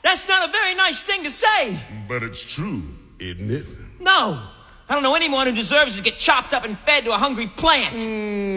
That's not a very nice thing to say. But it's true, isn't it? No. I don't know anyone who deserves to get chopped up and fed to a hungry plant.